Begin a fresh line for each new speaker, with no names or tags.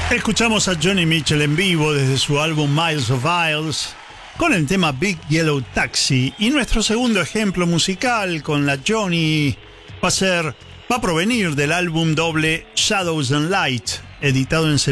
Escuchamos a Joni Mitchell en vivo desde su álbum Miles of Isles con el tema Big Yellow Taxi, y nuestro segundo ejemplo musical con la Joni va a provenir del álbum doble Shadows and Light, editado en